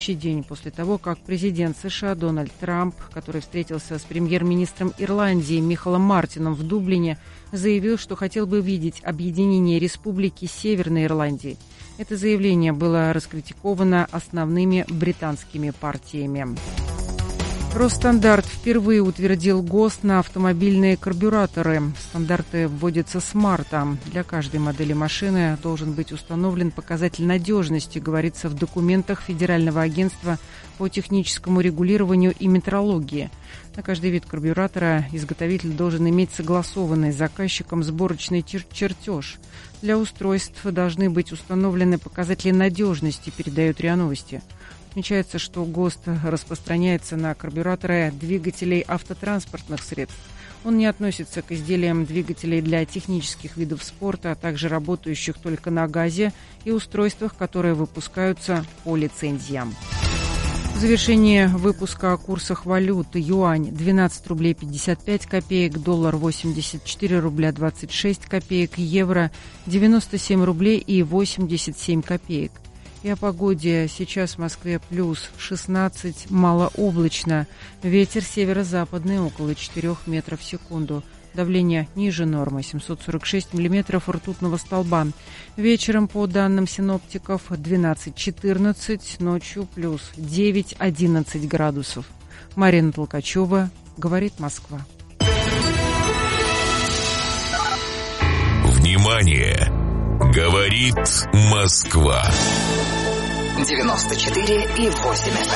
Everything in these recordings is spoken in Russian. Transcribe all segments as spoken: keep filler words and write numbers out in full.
день после того, как президент США Дональд Трамп, который встретился с премьер-министром Ирландии Михалом Мартином в Дублине, заявил, что хотел бы видеть объединение Республики Северной Ирландии. Это заявление было раскритиковано основными британскими партиями. Росстандарт впервые утвердил ГОСТ на автомобильные карбюраторы. Стандарты вводятся с марта. Для каждой модели машины должен быть установлен показатель надежности, говорится в документах Федерального агентства по техническому регулированию и метрологии. На каждый вид карбюратора изготовитель должен иметь согласованный с заказчиком сборочный чер- чертеж. Для устройств должны быть установлены показатели надежности, передает РИА Новости. Отмечается, что ГОСТ распространяется на карбюраторы двигателей автотранспортных средств. Он не относится к изделиям двигателей для технических видов спорта, а также работающих только на газе и устройствах, которые выпускаются по лицензиям. В завершении выпуска о курсах валют: юань двенадцать рублей пятьдесят пять копеек, доллар восемьдесят четыре рубля двадцать шесть копеек, евро девяносто семь рублей и восемьдесят семь копеек. И о погоде. Сейчас в Москве плюс шестнадцать, малооблачно. Ветер северо-западный около четырех метров в секунду. Давление ниже нормы, семьсот сорок шесть миллиметров ртутного столба. Вечером, по данным синоптиков, двенадцать-четырнадцать, ночью плюс девять-одиннадцать градусов. Марина Толкачева, говорит Москва. Внимание! Говорит Москва. девяносто четыре и восемь эф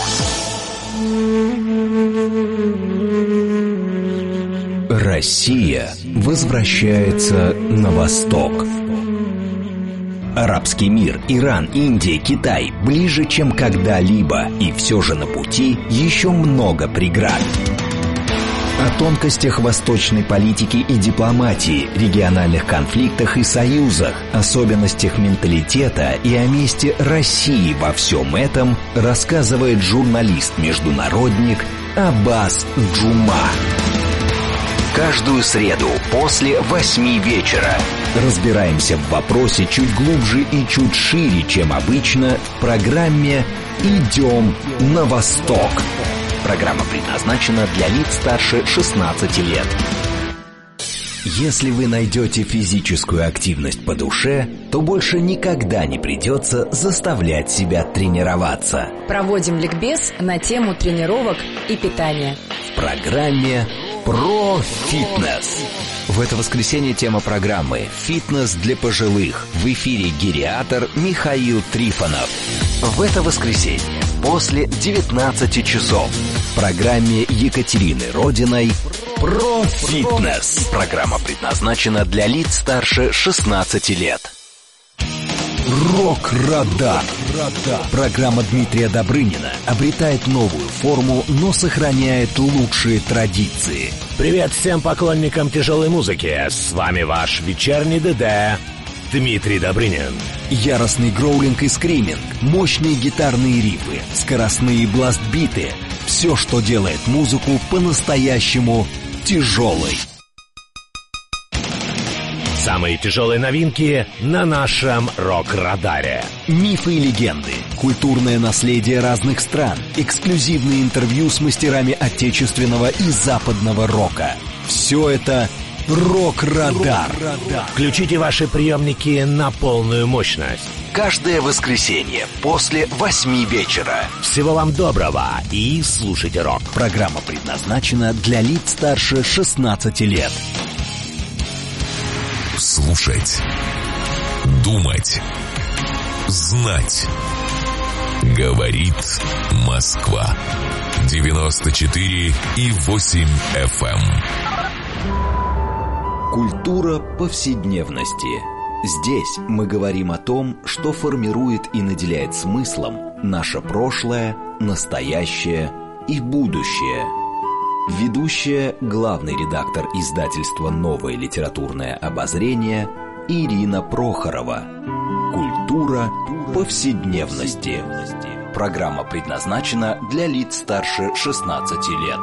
эм. Россия возвращается на восток. Арабский мир, Иран, Индия, Китай ближе, чем когда-либо, и все же на пути еще много преград. О тонкостях восточной политики и дипломатии, региональных конфликтах и союзах, особенностях менталитета и о месте России во всем этом рассказывает журналист-международник Аббас Джума. Каждую среду после восьми вечера разбираемся в вопросе чуть глубже и чуть шире, чем обычно, в программе «Идем на восток». Программа предназначена для лиц старше шестнадцати лет. Если вы найдете физическую активность по душе, то больше никогда не придется заставлять себя тренироваться. Проводим ликбез на тему тренировок и питания. В программе «Про фитнес». В это воскресенье тема программы «Фитнес для пожилых». В эфире гериатр Михаил Трифонов. В это воскресенье после девятнадцати часов в программе Екатерины Родиной «Про фитнес». Программа предназначена для лиц старше шестнадцати лет. Рок-радар. Программа Дмитрия Добрынина обретает новую форму, но сохраняет лучшие традиции. Привет всем поклонникам тяжелой музыки. С вами ваш вечерний ДД Дмитрий Добрынин. Яростный гроулинг и скриминг, мощные гитарные рифы, скоростные бластбиты. Все, что делает музыку по-настоящему тяжелой. Самые тяжелые новинки на нашем рок-радаре. Мифы и легенды, культурное наследие разных стран, эксклюзивные интервью с мастерами отечественного и западного рока. Все это «Рок-радар». Включите ваши приемники на полную мощность. Каждое воскресенье после восьми вечера. Всего вам доброго и слушайте рок. Программа предназначена для лиц старше шестнадцати лет. Слушать, думать, знать. Говорит Москва. девяносто четыре и восемь эф эм. Культура повседневности. Здесь мы говорим о том, что формирует и наделяет смыслом наше прошлое, настоящее и будущее. Ведущая, главный редактор издательства «Новое литературное обозрение» Ирина Прохорова. Культура повседневности. Программа предназначена для лиц старше шестнадцати лет.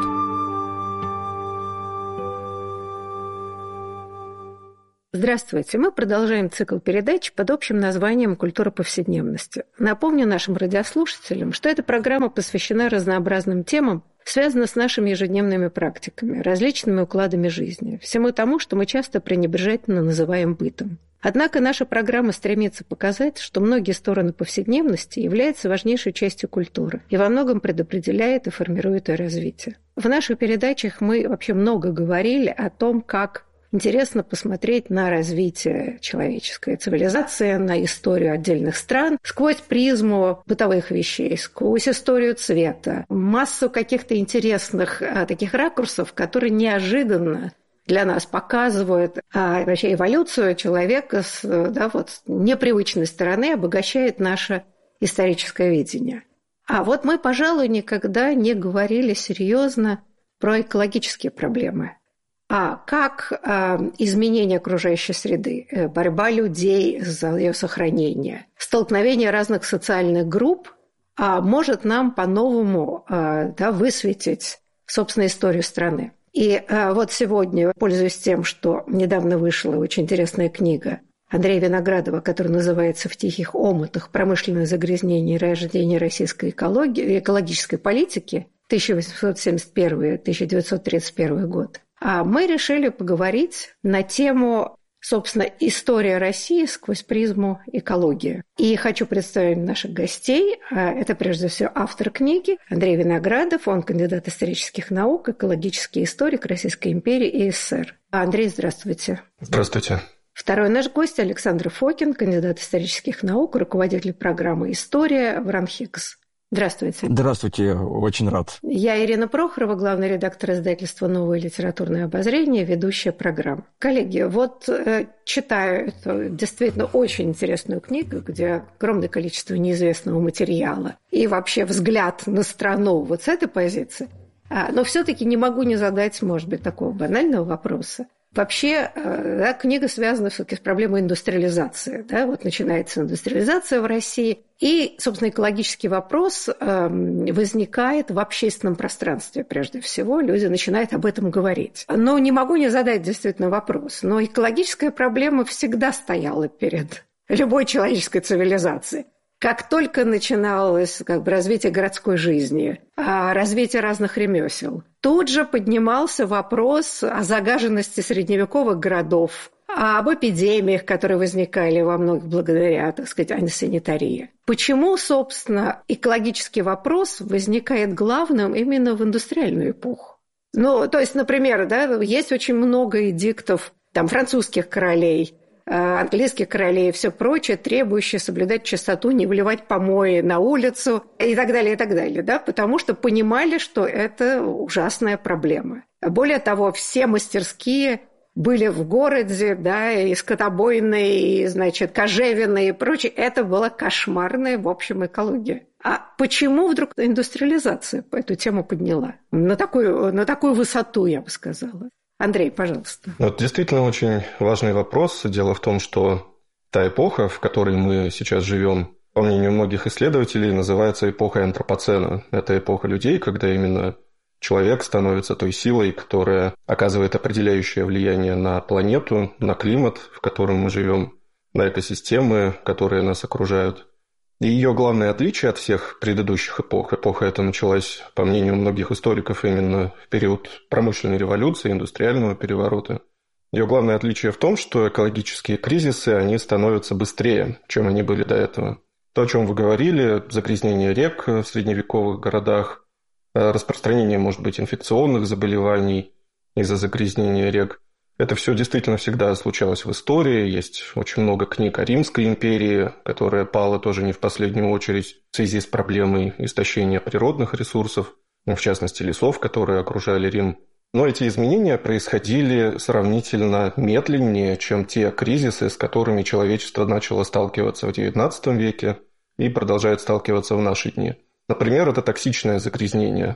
Здравствуйте. Мы продолжаем цикл передач под общим названием «Культура повседневности». Напомню нашим радиослушателям, что эта программа посвящена разнообразным темам, связанным с нашими ежедневными практиками, различными укладами жизни, всему тому, что мы часто пренебрежительно называем бытом. Однако наша программа стремится показать, что многие стороны повседневности являются важнейшей частью культуры и во многом предопределяет и формирует ее развитие. В наших передачах мы вообще много говорили о том, как интересно посмотреть на развитие человеческой цивилизации, на историю отдельных стран сквозь призму бытовых вещей, сквозь историю цвета. Массу каких-то интересных а, таких ракурсов, которые неожиданно для нас показывают а, вообще эволюцию человека с да, вот, непривычной стороны, обогащает наше историческое видение. А вот мы, пожалуй, никогда не говорили серьезно про экологические проблемы. А как э, изменение окружающей среды, э, борьба людей за ее сохранение, столкновение разных социальных групп э, может нам по-новому э, да, высветить, собственно, историю страны. И э, вот сегодня, пользуясь тем, что недавно вышла очень интересная книга Андрея Виноградова, которая называется «В тихих омутах. Промышленное загрязнение и рождение российской экологии, экологической политики» тысяча восемьсот семьдесят первый — тысяча девятьсот тридцать первый год, а мы решили поговорить на тему, собственно, история России сквозь призму экологии. И хочу представить наших гостей. Это, прежде всего, автор книги Андрей Виноградов. Он кандидат исторических наук, экологический историк Российской империи и СССР. Андрей, здравствуйте. Здравствуйте. Второй наш гость Александр Фокин, кандидат исторических наук, руководитель программы «История» в РАНХИКС. Здравствуйте. Здравствуйте, очень рад. Я Ирина Прохорова, главный редактор издательства «Новое литературное обозрение», ведущая программы. Коллеги, вот э, читаю эту действительно очень интересную книгу, где огромное количество неизвестного материала и вообще взгляд на страну вот с этой позиции. А, но все-таки не могу не задать, может быть, такого банального вопроса. Вообще, да, книга связана все-таки с проблемой индустриализации. Да? Вот начинается индустриализация в России, и, собственно, экологический вопрос э, возникает в общественном пространстве прежде всего. Люди начинают об этом говорить. Но не могу не задать действительно вопрос. Но экологическая проблема всегда стояла перед любой человеческой цивилизацией. Как только начиналось как бы, развитие городской жизни, развитие разных ремесел, тут же поднимался вопрос о загаженности средневековых городов, об эпидемиях, которые возникали во многих благодаря, так сказать, антисанитарии. Почему, собственно, экологический вопрос возникает главным именно в индустриальную эпоху? Ну, то есть, например, да, есть очень много эдиктов там, французских королей, английских королей и все прочее, требующие соблюдать чистоту, не выливать помои на улицу и так далее, и так далее, да, потому что понимали, что это ужасная проблема. Более того, все мастерские были в городе, да, и скотобойные, и, значит, кожевенные и прочее. Это была кошмарная, в общем, экология. А почему вдруг индустриализация по эту тему подняла? На такую, на такую высоту, я бы сказала. Андрей, пожалуйста. Это действительно очень важный вопрос. Дело в том, что та эпоха, в которой мы сейчас живем, по мнению многих исследователей, называется эпохой антропоцена. Это эпоха людей, когда именно человек становится той силой, которая оказывает определяющее влияние на планету, на климат, в котором мы живем, на экосистемы, которые нас окружают. И ее главное отличие от всех предыдущих эпох, эпоха эта началась, по мнению многих историков, именно в период промышленной революции, индустриального переворота. Ее главное отличие в том, что экологические кризисы, они становятся быстрее, чем они были до этого. То, о чем вы говорили, загрязнение рек в средневековых городах, распространение, может быть, инфекционных заболеваний из-за загрязнения рек, это все действительно всегда случалось в истории. Есть очень много книг о Римской империи, которая пала тоже не в последнюю очередь в связи с проблемой истощения природных ресурсов, в частности лесов, которые окружали Рим. Но эти изменения происходили сравнительно медленнее, чем те кризисы, с которыми человечество начало сталкиваться в девятнадцатом веке и продолжает сталкиваться в наши дни. Например, это токсичное загрязнение.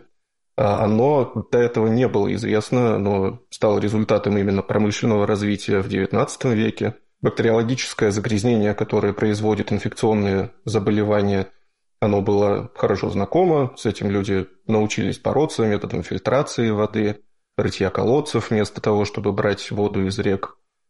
Оно до этого не было известно, оно стало результатом именно промышленного развития в девятнадцатом веке. Бактериологическое загрязнение, которое производит инфекционные заболевания, оно было хорошо знакомо, с этим люди научились бороться методом фильтрации воды, рытья колодцев вместо того, чтобы брать воду из рек.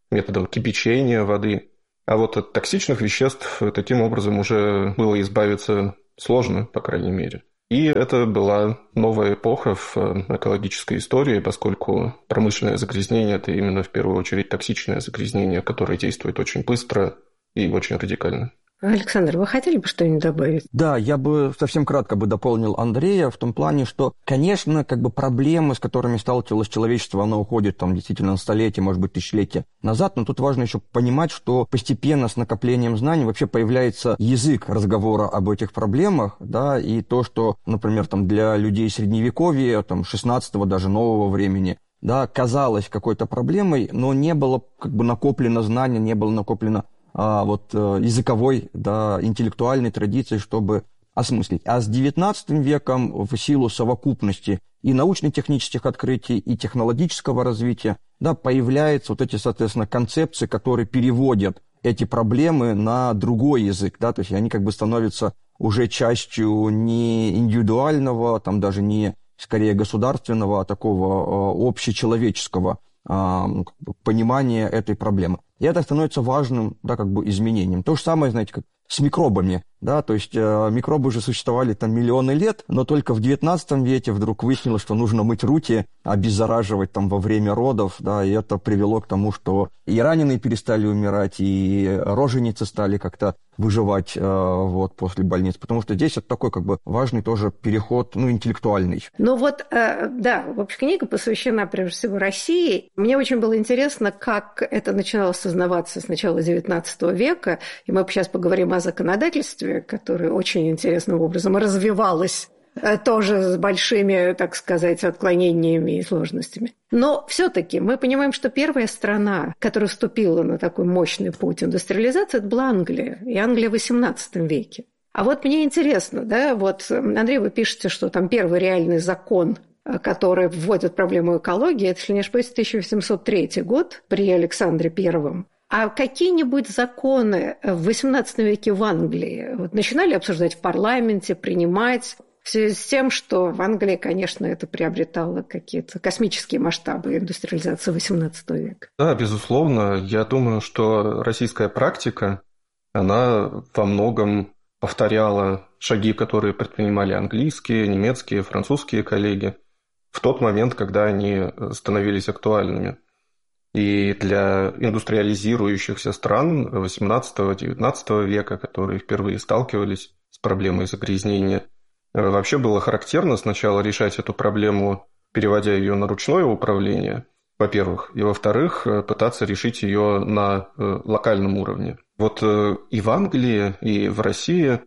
методом кипячения воды. А вот от токсичных веществ таким образом уже было избавиться сложно, по крайней мере. И это была новая эпоха в экологической истории, поскольку промышленное загрязнение – это именно в первую очередь токсичное загрязнение, которое действует очень быстро и очень радикально. Александр, вы хотели бы что-нибудь добавить? Да, я бы совсем кратко бы дополнил Андрея в том плане, что, конечно, как бы проблемы, с которыми сталкивалось человечество, оно уходит там действительно на столетия, может быть, тысячелетия назад, но тут важно еще понимать, что постепенно с накоплением знаний вообще появляется язык разговора об этих проблемах, да, и то, что, например, там для людей Средневековья, там шестнадцатого, даже нового времени, да, казалось какой-то проблемой, но не было как бы накоплено знания, не было накоплено а, вот языковой, да, интеллектуальной традиции, чтобы осмыслить. А с девятнадцатым веком в силу совокупности и научно-технических открытий, и технологического развития, да, появляются вот эти, соответственно, концепции, которые переводят эти проблемы на другой язык, да, то есть они как бы становятся уже частью не индивидуального, там даже не скорее государственного, а такого э, общечеловеческого э, понимания этой проблемы. И это становится важным, да, как бы изменением. То же самое, знаете, как с микробами, да, то есть э, микробы уже существовали там миллионы лет, но только в девятнадцатом веке вдруг выяснилось, что нужно мыть руки, обеззараживать там во время родов, да, и это привело к тому, что и раненые перестали умирать, и роженицы стали как-то выживать э, вот после больниц, потому что здесь это такой как бы важный тоже переход, ну, интеллектуальный. Ну вот, э, да, в общем, книга посвящена прежде всего России. Мне очень было интересно, как это начинало сознаваться с начала девятнадцатого века, и мы сейчас поговорим о законодательстве, которое очень интересным образом развивалось, тоже с большими, так сказать, отклонениями и сложностями. Но все-таки мы понимаем, что первая страна, которая вступила на такой мощный путь индустриализации, это была Англия, и Англия в восемнадцатом веке. А вот мне интересно, да, вот, Андрей, вы пишете, что там первый реальный закон, который вводит проблему экологии, это, если не ошибаюсь, тысяча восемьсот третий год при Александре Первом. А какие-нибудь законы в восемнадцатом веке в Англии вот начинали обсуждать в парламенте, принимать, в связи с тем, что в Англии, конечно, это приобретало какие-то космические масштабы индустриализации восемнадцатого века? Да, безусловно. Я думаю, что российская практика, она во многом повторяла шаги, которые предпринимали английские, немецкие, французские коллеги в тот момент, когда они становились актуальными. И для индустриализирующихся стран восемнадцатого-девятнадцатого века, которые впервые сталкивались с проблемой загрязнения, вообще было характерно сначала решать эту проблему, переводя ее на ручное управление, во-первых, и во-вторых, пытаться решить ее на локальном уровне. Вот и в Англии, и в России,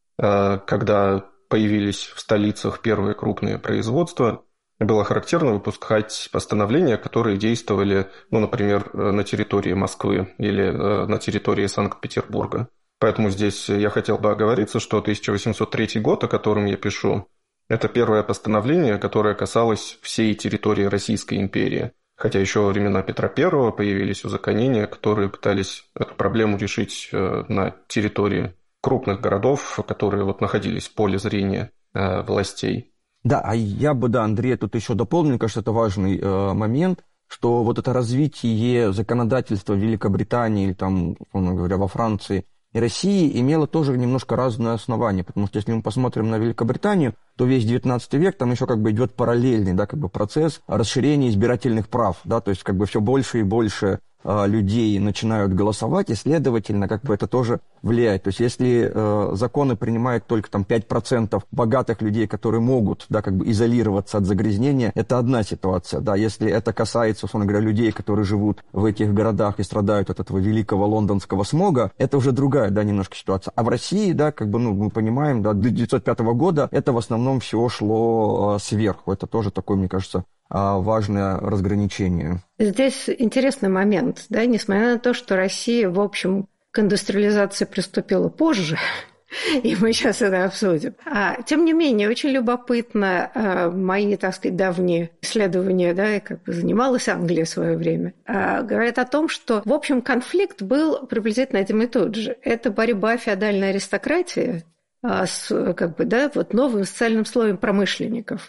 когда появились в столицах первые крупные производства, было характерно выпускать постановления, которые действовали, ну, например, на территории Москвы или на территории Санкт-Петербурга. Поэтому здесь я хотел бы оговориться, что тысяча восемьсот третий год, о котором я пишу, это первое постановление, которое касалось всей территории Российской империи. Хотя еще во времена Петра Первого появились узаконения, которые пытались эту проблему решить на территории крупных городов, которые вот находились в поле зрения властей. Да, а я бы, да, Андрей, тут еще дополнил, мне кажется, это важный э, момент, что вот это развитие законодательства в Великобритании или там, условно говоря, во Франции и России имело тоже немножко разное основание, потому что если мы посмотрим на Великобританию, то весь девятнадцатый век там еще как бы идет параллельный, да, как бы процесс расширения избирательных прав, да, то есть как бы все больше и больше э, людей начинают голосовать, и, следовательно, как бы это тоже влияет. То есть если э, законы принимают только там пять процентов богатых людей, которые могут, да, как бы изолироваться от загрязнения, это одна ситуация, да, если это касается, условно говоря, людей, которые живут в этих городах и страдают от этого великого лондонского смога, это уже другая, да, немножко ситуация. А в России, да, как бы, ну, мы понимаем, да, до тысяча девятьсот пятого года это в основном всего шло сверху. Это тоже такое, мне кажется, важное разграничение. Здесь интересный момент, да, несмотря на то, что Россия, в общем, к индустриализации приступила позже, и мы сейчас это обсудим. А, тем не менее, очень любопытно а, мои, так сказать, давние исследования, да, и как бы занималась Англия в свое время, а, говорят о том, что, в общем, конфликт был приблизительно один и тот же. Это борьба феодальной аристократии с, как бы, да, вот новым социальным слоем промышленников.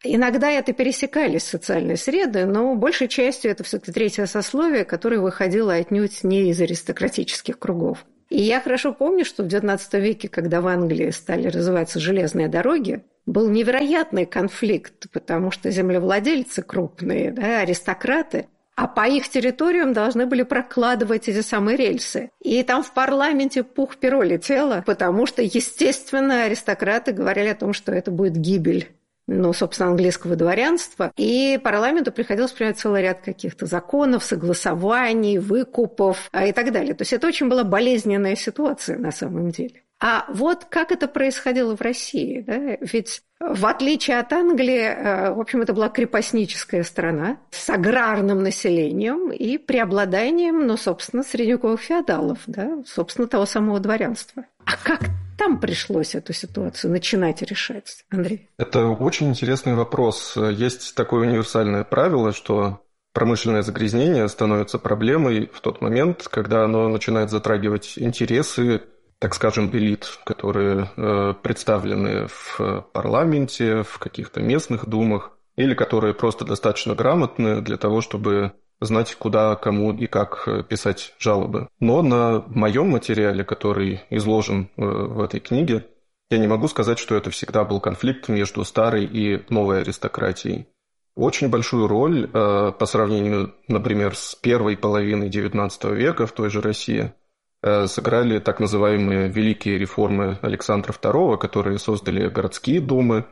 Иногда это пересекались социальные среды, но большей частью это все-таки третье сословие, которое выходило отнюдь не из аристократических кругов. И я хорошо помню, что в девятнадцатом веке, когда в Англии стали развиваться железные дороги, был невероятный конфликт, потому что землевладельцы крупные, да, аристократы, а по их территориям должны были прокладывать эти самые рельсы. И там в парламенте пух-перо летело, потому что, естественно, аристократы говорили о том, что это будет гибель, ну, собственно, английского дворянства. И парламенту приходилось принимать целый ряд каких-то законов, согласований, выкупов и так далее. То есть это очень была болезненная ситуация на самом деле. А вот как это происходило в России, да? Ведь в отличие от Англии, в общем, это была крепостническая страна с аграрным населением и преобладанием, ну, собственно, средневековых феодалов, да? Собственно, того самого дворянства. А как там пришлось эту ситуацию начинать решать, Андрей? Это очень интересный вопрос. Есть такое универсальное правило, что промышленное загрязнение становится проблемой в тот момент, когда оно начинает затрагивать интересы, так скажем, элит, которые э, представлены в парламенте, в каких-то местных думах, или которые просто достаточно грамотны для того, чтобы знать, куда, кому и как писать жалобы. Но на моем материале, который изложен э, в этой книге, я не могу сказать, что это всегда был конфликт между старой и новой аристократией. Очень большую роль э, по сравнению, например, с первой половиной девятнадцатого века в той же России сыграли так называемые великие реформы Александра второго, которые создали городские думы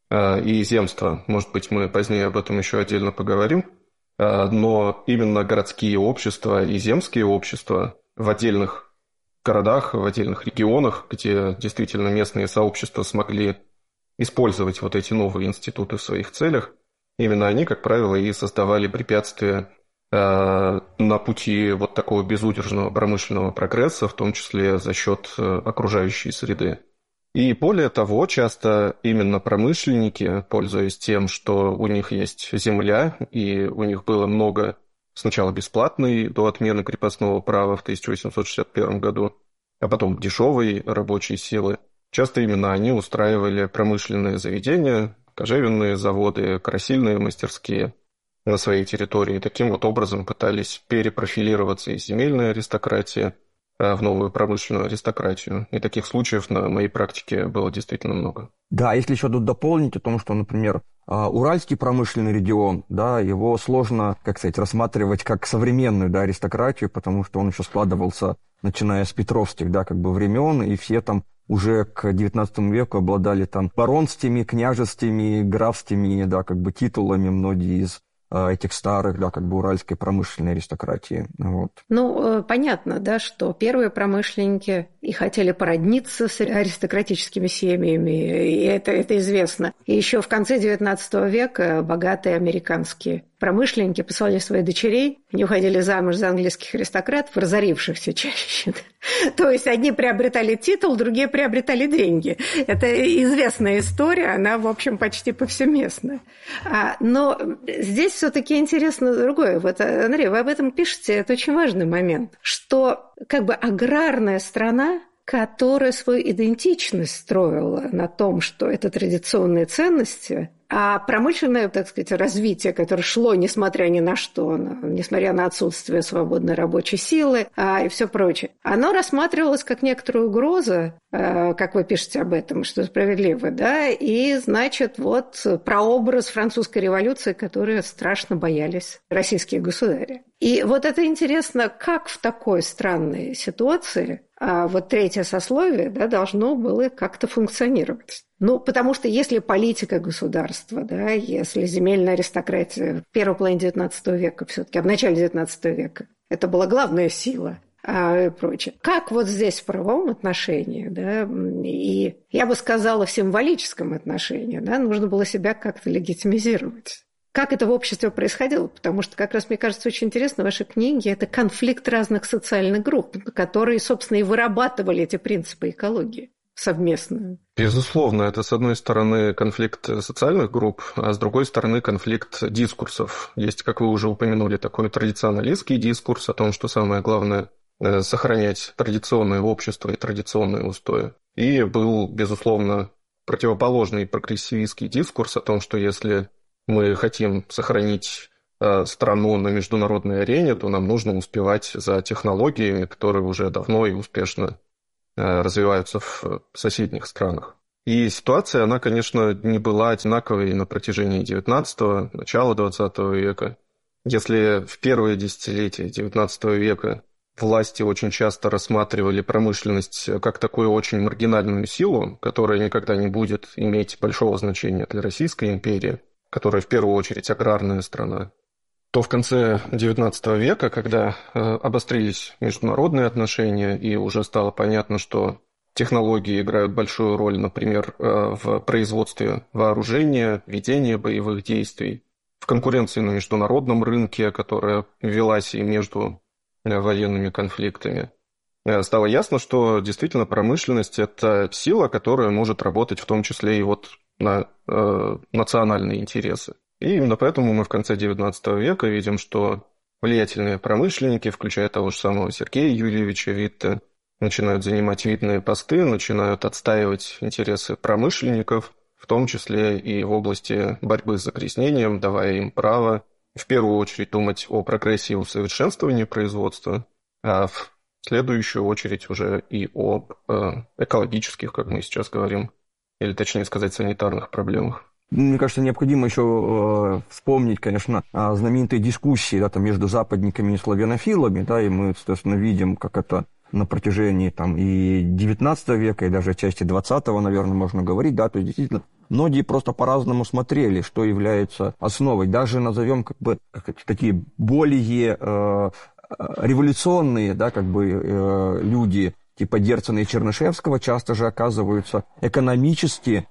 и земства. Может быть, мы позднее об этом еще отдельно поговорим. Но именно городские общества и земские общества в отдельных городах, в отдельных регионах, где действительно местные сообщества смогли использовать вот эти новые институты в своих целях, именно они, как правило, и создавали препятствия на пути вот такого безудержного промышленного прогресса, в том числе за счет окружающей среды. И более того, часто именно промышленники, пользуясь тем, что у них есть земля, и у них было много сначала бесплатной до отмены крепостного права в тысяча восемьсот шестьдесят первом году, а потом дешевой рабочей силы, часто именно они устраивали промышленные заведения, кожевенные заводы, красильные мастерские на своей территории. Таким вот образом пытались перепрофилироваться из земельной аристократии в новую промышленную аристократию. И таких случаев на моей практике было действительно много. Да, если еще тут дополнить о том, что, например, Уральский промышленный регион, да, его сложно, как сказать, рассматривать как современную, да, аристократию, потому что он еще складывался, начиная с петровских, да, как бы времен, и все там уже к девятнадцатому веку обладали там баронскими, княжескими, графскими, да, как бы титулами, многие из этих старых, да, как бы уральской промышленной аристократии. Вот. Ну, понятно, да, что первые промышленники и хотели породниться с аристократическими семьями, и это, это известно. И еще в конце девятнадцатого века богатые американские промышленники посылали своих дочерей, они уходили замуж за английских аристократов, разорившихся чаще. То есть одни приобретали титул, другие приобретали деньги. Это известная история, она, в общем, почти повсеместная. Но здесь все-таки интересно другое. Вот, Андрей, вы об этом пишете, это очень важный момент, что как бы аграрная страна, которая свою идентичность строила на том, что это традиционные ценности, а промышленное, так сказать, развитие, которое шло несмотря ни на что, несмотря на отсутствие свободной рабочей силы а, и все прочее, оно рассматривалось как некоторая угроза, а, как вы пишете об этом, что справедливо, да, и, значит, вот прообраз французской революции, которую страшно боялись российские государи. И вот это интересно, как в такой странной ситуации а вот третье сословие, да, должно было как-то функционировать. Ну, потому что если политика государства, да, если земельная аристократия в первой половине девятнадцатого века все-таки, а в начале девятнадцатого века, это была главная сила а, и прочее. Как вот здесь в правовом отношении, да, и я бы сказала в символическом отношении, да, нужно было себя как-то легитимизировать. Как это в обществе происходило? Потому что, как раз, мне кажется, очень интересно в вашей книге это конфликт разных социальных групп, которые, собственно, и вырабатывали эти принципы экологии совместно. Безусловно, это, с одной стороны, конфликт социальных групп, а с другой стороны, конфликт дискурсов. Есть, как вы уже упомянули, такой традиционалистский дискурс о том, что самое главное – сохранять традиционное общество и традиционные устои. И был, безусловно, противоположный прогрессивистский дискурс о том, что если мы хотим сохранить страну на международной арене, то нам нужно успевать за технологиями, которые уже давно и успешно развиваются в соседних странах. И ситуация, она, конечно, не была одинаковой на протяжении девятнадцатого, начала двадцатого века. Если в первые десятилетия девятнадцатого века власти очень часто рассматривали промышленность как такую очень маргинальную силу, которая никогда не будет иметь большого значения для Российской империи, которая в первую очередь аграрная страна, то в конце девятнадцатого века, когда э, обострились международные отношения и уже стало понятно, что технологии играют большую роль, например, э, в производстве вооружения, ведении боевых действий, в конкуренции на международном рынке, которая велась и между э, военными конфликтами, э, стало ясно, что действительно промышленность – это сила, которая может работать в том числе и вот на э, национальные интересы. И именно поэтому мы в конце девятнадцатого века видим, что влиятельные промышленники, включая того же самого Сергея Юльевича Витте, начинают занимать видные посты, начинают отстаивать интересы промышленников, в том числе и в области борьбы с загрязнением, давая им право в первую очередь думать о прогрессе и усовершенствовании производства, а в следующую очередь уже и об э, экологических, как мы сейчас говорим, или точнее сказать, санитарных проблемах. Мне кажется, необходимо еще э, вспомнить, конечно, знаменитые дискуссии, да, там, между западниками и славянофилами, да, и мы, естественно, видим, как это на протяжении там, и девятнадцатого века, и даже части двадцатого, наверное, можно говорить, да, то есть действительно многие просто по-разному смотрели, что является основой. Даже назовем как бы такие более э, революционные, да, как бы э, люди, типа Герцена и Чернышевского, часто же оказываются экономически,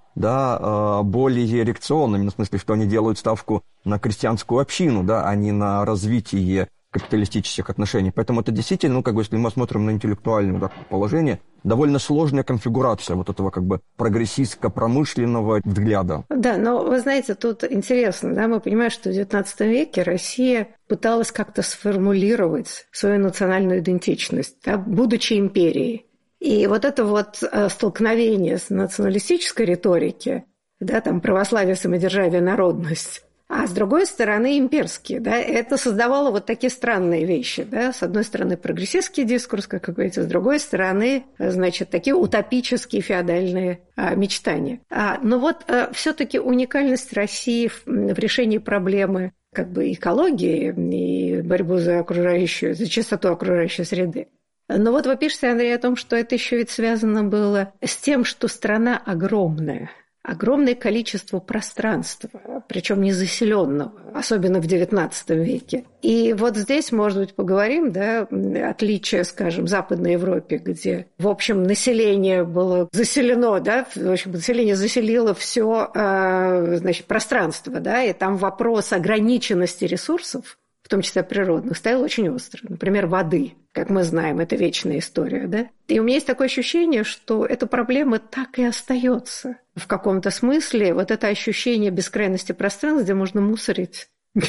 да, более реакционными, в смысле, что они делают ставку на крестьянскую общину, да, а не на развитие капиталистических отношений. Поэтому это действительно, ну, как бы, если мы смотрим на интеллектуальное, да, положение, довольно сложная конфигурация вот этого как бы прогрессистско-промышленного взгляда. Да, но вы знаете, тут интересно, да, мы понимаем, что в девятнадцатом веке Россия пыталась как-то сформулировать свою национальную идентичность, да, будучи империей. И вот это вот столкновение с националистической риторики, да, там православие, самодержавие, народность, а с другой стороны имперские, да, это создавало вот такие странные вещи, да, с одной стороны прогрессистский дискурс, как вы говорите, с другой стороны, значит, такие утопические феодальные а, мечтания. А, но вот а, все-таки уникальность России в, в решении проблемы как бы экологии и борьбу за окружающую, за чистоту окружающей среды. Но вот вы пишете, Андрей, о том, что это еще ведь связано было с тем, что страна огромная, огромное количество пространства, причем незаселенного, особенно в девятнадцатом веке. И вот здесь, может быть, поговорим, да, отличие, скажем, в Западной Европе, где, в общем, население было заселено, да, в общем, население заселило все, значит, пространство, да, и там вопрос ограниченности ресурсов, в том числе природных, стоял очень остро. Например, воды, как мы знаем, это вечная история, да? И у меня есть такое ощущение, что эта проблема так и остается. В каком-то смысле вот это ощущение бескрайности пространства, где можно мусорить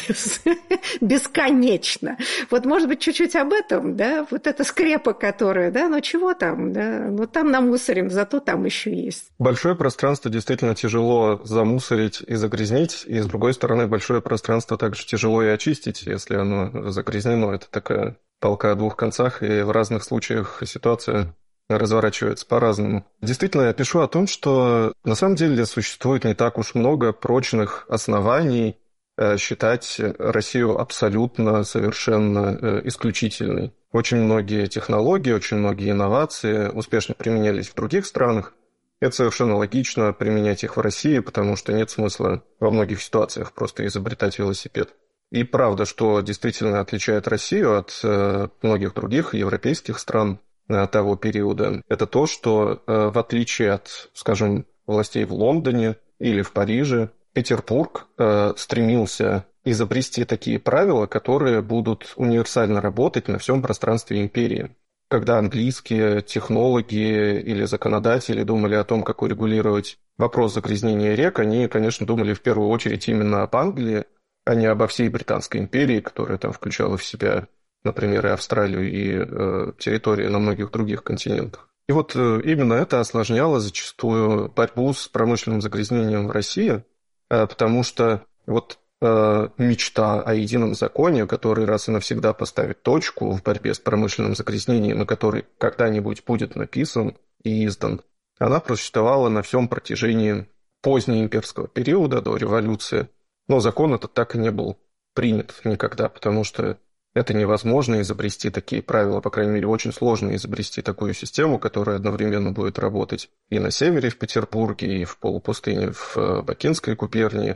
бесконечно. Вот, может быть, чуть-чуть об этом, да, вот эта скрепа, которая, да, ну чего там, да, ну там намусорим, зато там еще есть. Большое пространство действительно тяжело замусорить и загрязнить, и, с другой стороны, большое пространство также тяжело и очистить, если оно загрязнено. Это такая палка о двух концах, и в разных случаях ситуация разворачивается по-разному. Действительно, я пишу о том, что на самом деле существует не так уж много прочных оснований считать Россию абсолютно, совершенно исключительной. Очень многие технологии, очень многие инновации успешно применялись в других странах. Это совершенно логично применять их в России, потому что нет смысла во многих ситуациях просто изобретать велосипед. И правда, что действительно отличает Россию от многих других европейских стран того периода, это то, что в отличие от, скажем, властей в Лондоне или в Париже, Петербург э, стремился изобрести такие правила, которые будут универсально работать на всем пространстве империи. Когда английские технологи или законодатели думали о том, как урегулировать вопрос загрязнения рек, они, конечно, думали в первую очередь именно об Англии, а не обо всей Британской империи, которая там включала в себя, например, и Австралию, и э, территории на многих других континентах. И вот именно это осложняло зачастую борьбу с промышленным загрязнением в России, потому что вот мечта о едином законе, который раз и навсегда поставит точку в борьбе с промышленным загрязнением, и который когда-нибудь будет написан и издан, она просуществовала на всем протяжении позднеимперского периода до революции. Но закон этот так и не был принят никогда, потому что это невозможно изобрести такие правила, по крайней мере, очень сложно изобрести такую систему, которая одновременно будет работать и на севере, в Петербурге, и в полупустыне, в Бакинской губернии,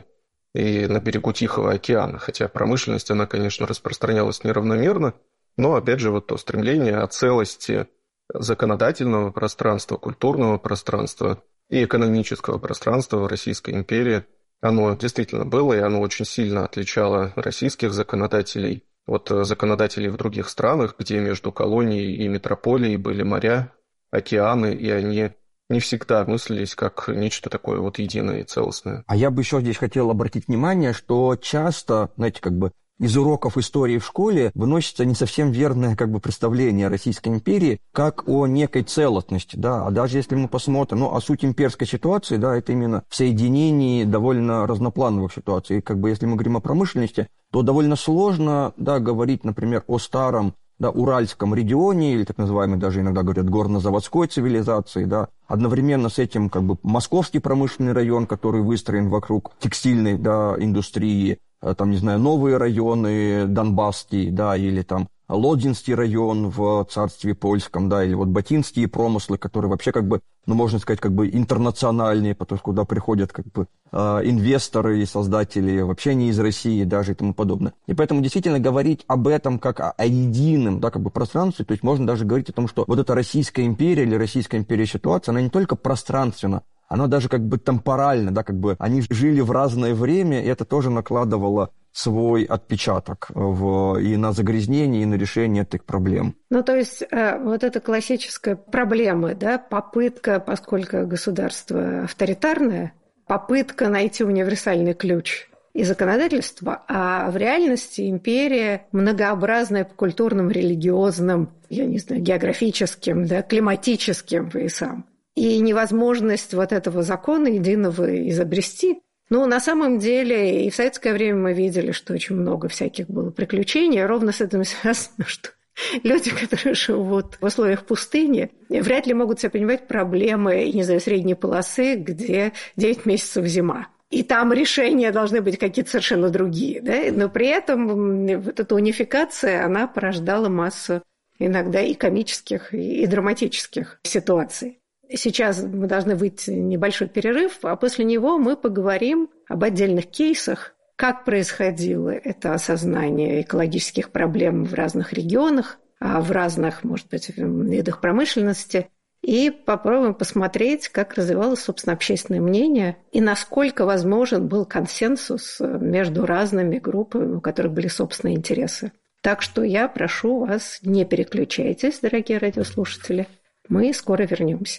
и на берегу Тихого океана. Хотя промышленность, она, конечно, распространялась неравномерно, но, опять же, вот то стремление о целости законодательного пространства, культурного пространства и экономического пространства в Российской империи, оно действительно было, и оно очень сильно отличало российских законодателей от законодателей в других странах, где между колонией и метрополией были моря, океаны, и они не всегда мыслились как нечто такое вот единое и целостное. А я бы еще здесь хотел обратить внимание, что часто, знаете, как бы из уроков истории в школе выносится не совсем верное как бы представление о Российской империи как о некой целостности, да, а даже если мы посмотрим, ну, а суть имперской ситуации, да, это именно в соединении довольно разноплановых ситуаций, и как бы если мы говорим о промышленности, то довольно сложно, да, говорить, например, о старом, да, Уральском регионе, или так называемой даже иногда говорят горно-заводской цивилизации, да, одновременно с этим как бы Московский промышленный район, который выстроен вокруг текстильной, да, индустрии, там, не знаю, новые районы Донбасские, да, или там Лодзинский район в царстве польском, да, или вот батинские промыслы, которые вообще как бы, ну, можно сказать, как бы интернациональные, потому что куда приходят как бы э, инвесторы и создатели вообще не из России даже и тому подобное. И поэтому действительно говорить об этом как о, о едином, да, как бы пространстве, то есть можно даже говорить о том, что вот эта Российская империя или Российская империя ситуация, она не только пространственно, она даже как бы темпорально, да, как бы они жили в разное время, и это тоже накладывало свой отпечаток в, и на загрязнение, и на решение этих проблем. Ну, то есть вот эта классическая проблема, да, попытка, поскольку государство авторитарное, попытка найти универсальный ключ и законодательство, а в реальности империя многообразная по культурным, религиозным, я не знаю, географическим, да, климатическим поясам. И невозможность вот этого закона единого изобрести. Ну, на самом деле, и в советское время мы видели, что очень много всяких было приключений. Ровно с этим связано, что люди, которые живут в условиях пустыни, вряд ли могут себе понимать проблемы, не знаю, средней полосы, где девять месяцев зима. И там решения должны быть какие-то совершенно другие. Да? Но при этом вот эта унификация, она порождала массу иногда и комических, и драматических ситуаций. Сейчас мы должны выйти в небольшой перерыв, а после него мы поговорим об отдельных кейсах, как происходило это осознание экологических проблем в разных регионах, в разных, может быть, видах промышленности, и попробуем посмотреть, как развивалось, собственно, общественное мнение и насколько возможен был консенсус между разными группами, у которых были собственные интересы. Так что я прошу вас, не переключайтесь, дорогие радиослушатели, мы скоро вернемся.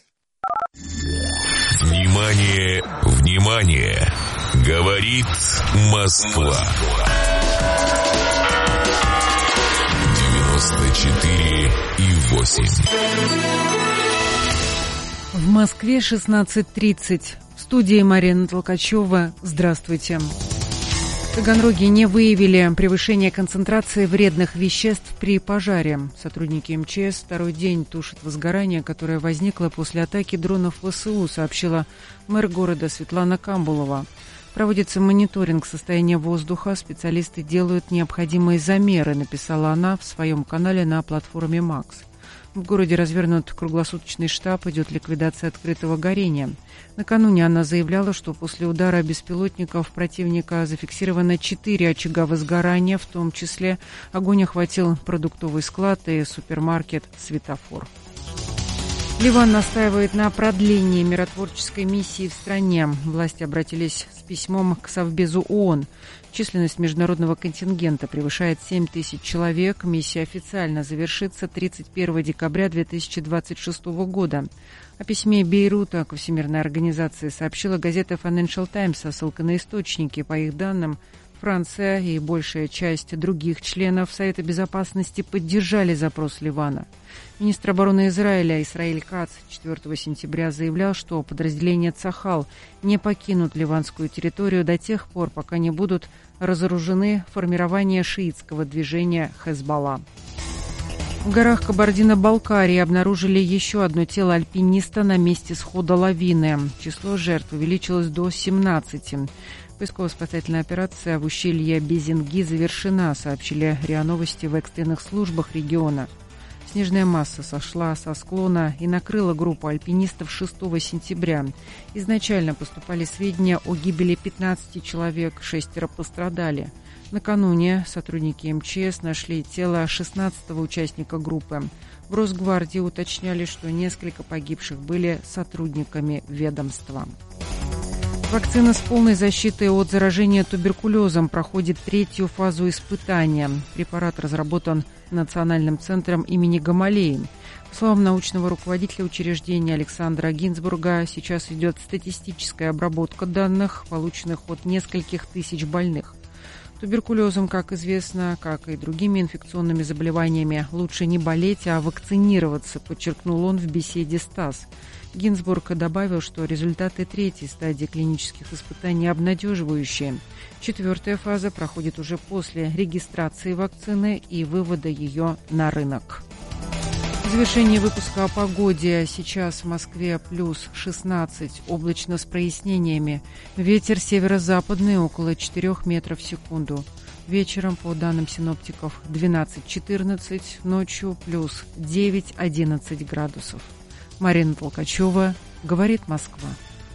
Внимание, внимание! Говорит Москва. девяносто четыре и восемь. В Москве шестнадцать тридцать. В студии Марина Толкачева. Здравствуйте. В Таганроге не выявили превышение концентрации вредных веществ при пожаре. Сотрудники эм че эс второй день тушат возгорание, которое возникло после атаки дронов вэ эс у, сообщила мэр города Светлана Камбулова. Проводится мониторинг состояния воздуха, специалисты делают необходимые замеры, написала она в своем канале на платформе Макс. В городе развернут круглосуточный штаб, идет ликвидация открытого горения. Накануне она заявляла, что после удара беспилотников противника зафиксировано четыре очага возгорания, в том числе огонь охватил продуктовый склад и супермаркет «Светофор». Ливан настаивает на продлении миротворческой миссии в стране. Власти обратились с письмом к Совбезу ООН. Численность международного контингента превышает семь тысяч человек. Миссия официально завершится тридцать первого декабря две тысячи двадцать шестого года. О письме Бейрута к Всемирной организации сообщила газета Financial Times со ссылкой на источники. По их данным, Франция и большая часть других членов Совета Безопасности поддержали запрос Ливана. Министр обороны Израиля Исраэль Кац четвёртого сентября заявлял, что подразделения Цахал не покинут ливанскую территорию до тех пор, пока не будут разоружены формирования шиитского движения Хезболла. В горах Кабардино-Балкарии обнаружили еще одно тело альпиниста на месте схода лавины. Число жертв увеличилось до семнадцати. Поисково-спасательная операция в ущелье Безинги завершена, сообщили РИА Новости в экстренных службах региона. Снежная масса сошла со склона и накрыла группу альпинистов шестого сентября. Изначально поступали сведения о гибели пятнадцати человек, шестеро пострадали. Накануне сотрудники эм че эс нашли тело шестнадцатого участника группы. В Росгвардии уточняли, что несколько погибших были сотрудниками ведомства. Вакцина с полной защитой от заражения туберкулезом проходит третью фазу испытания. Препарат разработан Национальным центром имени Гамалеи. По словам научного руководителя учреждения Александра Гинзбурга, сейчас идет статистическая обработка данных, полученных от нескольких тысяч больных. Туберкулезом, как известно, как и другими инфекционными заболеваниями, лучше не болеть, а вакцинироваться, подчеркнул он в беседе с ТАСС. Гинзбург добавил, что результаты третьей стадии клинических испытаний обнадеживающие. Четвертая фаза проходит уже после регистрации вакцины и вывода ее на рынок. В завершении выпуска о погоде. Сейчас в Москве плюс шестнадцать, облачно с прояснениями. Ветер северо-западный около четырёх метров в секунду. Вечером, по данным синоптиков, двенадцать-четырнадцать, ночью плюс девять-одиннадцать градусов. Марина Толкачева, говорит Москва.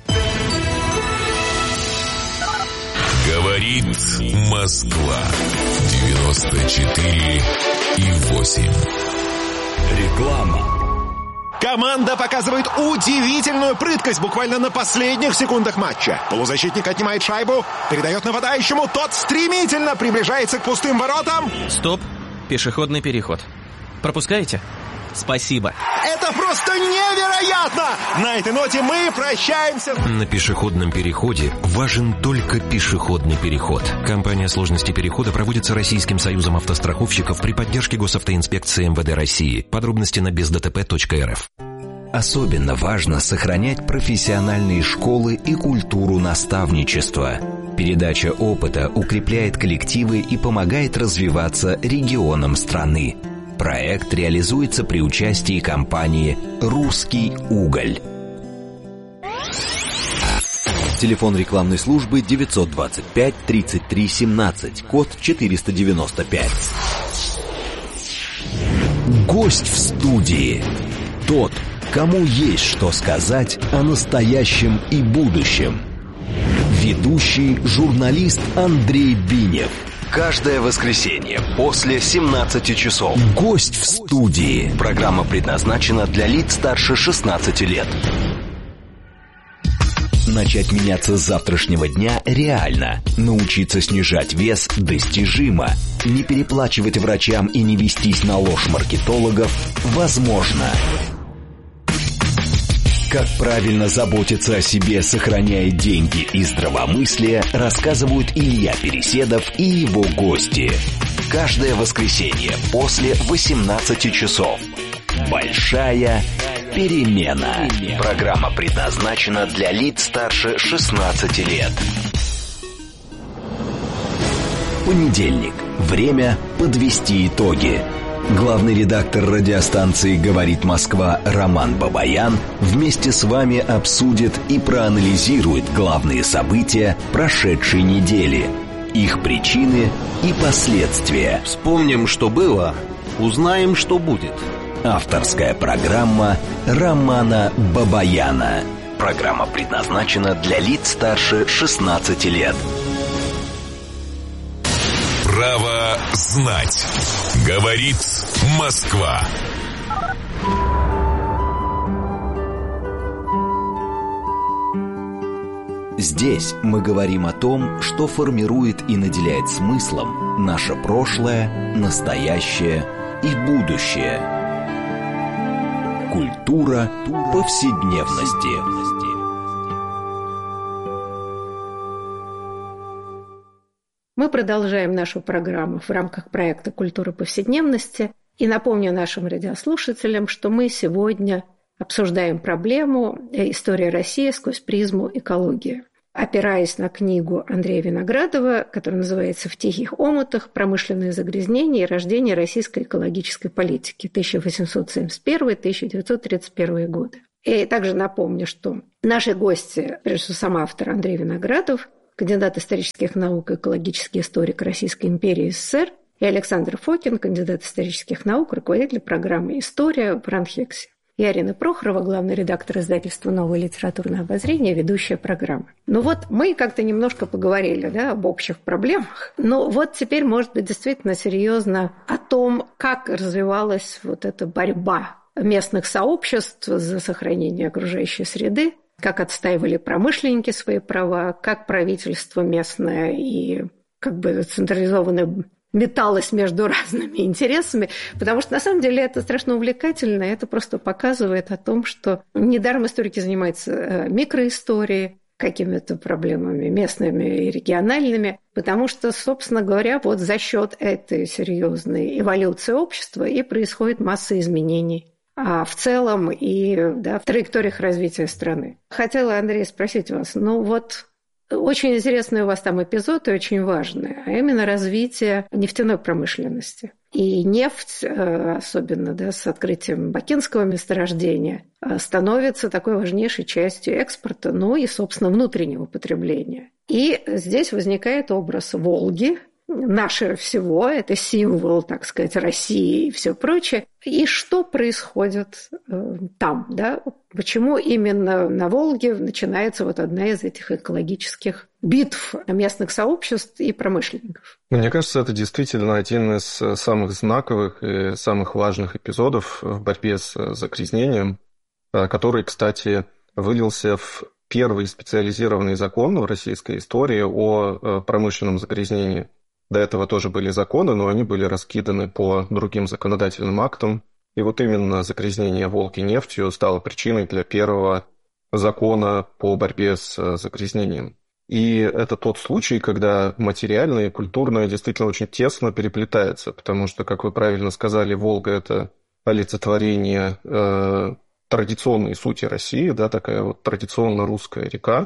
Говорит Москва. девяносто четыре и восемь. Реклама. Команда показывает удивительную прыткость буквально на последних секундах матча. Полузащитник отнимает шайбу, передает нападающему, тот стремительно приближается к пустым воротам. Стоп, пешеходный переход. Пропускаете? Спасибо. Это просто невероятно! На этой ноте мы прощаемся. На пешеходном переходе важен только пешеходный переход. Компания сложности перехода проводится Российским союзом автостраховщиков при поддержке Госавтоинспекции эм вэ дэ России. Подробности на без дэ тэ пэ точка эр эф. Особенно важно сохранять профессиональные школы и культуру наставничества. Передача опыта укрепляет коллективы и помогает развиваться регионам страны. Проект реализуется при участии компании «Русский уголь». Телефон рекламной службы девятьсот двадцать пять тридцать три семнадцать, код четыреста девяносто пять. Гость в студии. Тот, кому есть что сказать о настоящем и будущем. Ведущий журналист Андрей Бинев. Каждое воскресенье после семнадцати часов. Гость в студии. Программа предназначена для лиц старше шестнадцати лет. Начать меняться с завтрашнего дня реально. Научиться снижать вес достижимо. Не переплачивать врачам и не вестись на ложь маркетологов возможно. Как правильно заботиться о себе, сохраняя деньги и здравомыслие, рассказывают Илья Переседов и его гости. Каждое воскресенье после восемнадцати часов. Большая перемена. Программа предназначена для лиц старше шестнадцати лет. Понедельник. Время подвести итоги. Главный редактор радиостанции «Говорит Москва» Роман Бабаян вместе с вами обсудит и проанализирует главные события прошедшей недели, их причины и последствия. Вспомним, что было, узнаем, что будет. Авторская программа Романа Бабаяна. Программа предназначена для лиц старше шестнадцати лет. Право знать. Говорит Москва. Здесь мы говорим о том, что формирует и наделяет смыслом наше прошлое, настоящее и будущее. Культура повседневности. Мы продолжаем нашу программу в рамках проекта «Культура повседневности». И напомню нашим радиослушателям, что мы сегодня обсуждаем проблему «История России сквозь призму экологии». Опираясь на книгу Андрея Виноградова, которая называется «В тихих омутах. Промышленные загрязнения и рождение российской экологической политики тысяча восемьсот семьдесят первый — тысяча девятьсот тридцать первый годы». И также напомню, что наши гости, прежде всего сам автор Андрей Виноградов, кандидат исторических наук и экологический историк Российской империи СССР, и Александр Фокин, кандидат исторических наук, руководитель программы «История» в РАНХЕКСе. И Арина Прохорова, главный редактор издательства «Новое литературное обозрение», ведущая программы. Ну вот мы как-то немножко поговорили, да, об общих проблемах. Но вот теперь, может быть, действительно серьезно о том, как развивалась вот эта борьба местных сообществ за сохранение окружающей среды, как отстаивали промышленники свои права, как правительство местное и как бы централизованное металась между разными интересами, потому что на самом деле это страшно увлекательно, это просто показывает о том, что недаром историки занимаются микроисторией, какими-то проблемами местными и региональными, потому что, собственно говоря, вот за счет этой серьезной эволюции общества и происходит масса изменений. А в целом и да, в траекториях развития страны. Хотела, Андрей, спросить вас, ну вот очень интересный у вас там эпизод и очень важный, а именно развитие нефтяной промышленности. И нефть, особенно да, с открытием бакинского месторождения, становится такой важнейшей частью экспорта, ну и, собственно, внутреннего потребления. И здесь возникает образ Волги, наше всего, это символ, так сказать, России и все прочее. И что происходит э, там, да? Почему именно на Волге начинается вот одна из этих экологических битв местных сообществ и промышленников? Мне кажется, это действительно один из самых знаковых и самых важных эпизодов в борьбе с загрязнением, который, кстати, вылился в первый специализированный закон в российской истории о промышленном загрязнении. До этого тоже были законы, но они были раскиданы по другим законодательным актам. И вот именно загрязнение Волги нефтью стало причиной для первого закона по борьбе с загрязнением. И это тот случай, когда материальное и культурное действительно очень тесно переплетается, потому что, как вы правильно сказали, Волга – это олицетворение э, традиционной сути России, да, такая вот традиционно русская река,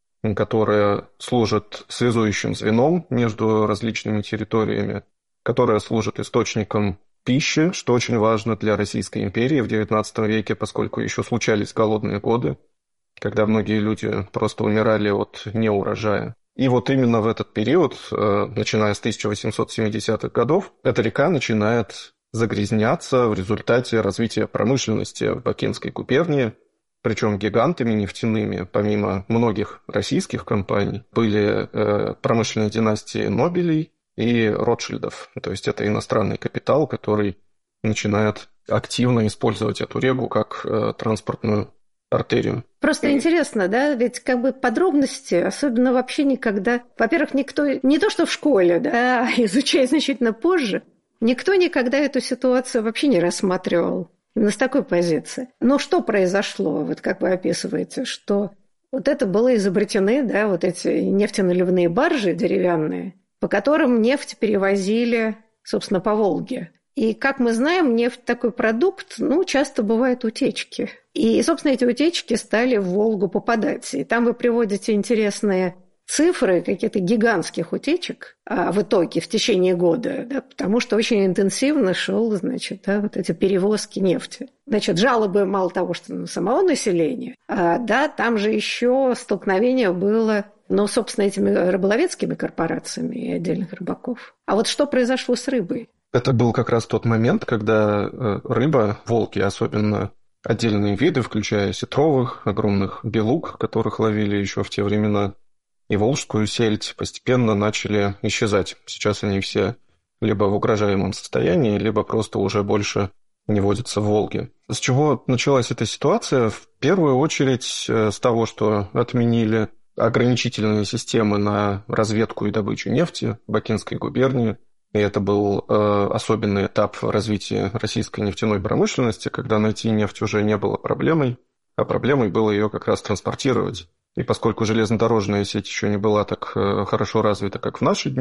которая служит связующим звеном между различными территориями, которая служит источником пищи, что очень важно для Российской империи в девятнадцатом веке, поскольку еще случались голодные годы, когда многие люди просто умирали от неурожая. И вот именно в этот период, начиная с тысяча восемьсот семидесятых годов, эта река начинает загрязняться в результате развития промышленности в Бакинской губернии. Причем гигантами нефтяными, помимо многих российских компаний, были э, промышленные династии Нобелей и Ротшильдов. То есть это иностранный капитал, который начинает активно использовать эту реку как э, транспортную артерию. Просто интересно, да, ведь как бы подробности, особенно вообще никогда... Во-первых, никто, не то что в школе, да, изучая значительно позже, никто никогда эту ситуацию вообще не рассматривал. Именно с такой позиции. Но что произошло, вот как вы описываете, что вот это было изобретены, да, вот эти нефтеналивные баржи деревянные, по которым нефть перевозили, собственно, по Волге. И, как мы знаем, нефть такой продукт, ну, часто бывают утечки. И, собственно, эти утечки стали в Волгу попадать. И там вы приводите интересные цифры каких-то гигантских утечек а в итоге в течение года, да, потому что очень интенсивно шел, значит, да, вот эти перевозки нефти. Значит, жалобы мало того, что на самого населения, а, да, там же еще столкновение было, ну, собственно, этими рыболовецкими корпорациями и отдельных рыбаков. А вот что произошло с рыбой? Это был как раз тот момент, когда рыба, волки, особенно отдельные виды, включая сетровых, огромных белуг, которых ловили еще в те времена, и волжскую сельдь, постепенно начали исчезать. Сейчас они все либо в угрожаемом состоянии, либо просто уже больше не водятся в Волге. С чего началась эта ситуация? В первую очередь с того, что отменили ограничительные системы на разведку и добычу нефти в Бакинской губернии. И это был э, особенный этап развития российской нефтяной промышленности, когда найти нефть уже не было проблемой, а проблемой было ее как раз транспортировать. И поскольку железнодорожная сеть еще не была так хорошо развита, как в наши дни,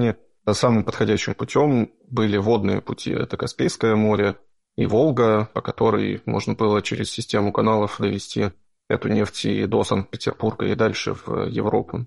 самым подходящим путем были водные пути. Это Каспийское море и Волга, по которой можно было через систему каналов довести эту нефть и до Санкт-Петербурга, и дальше в Европу.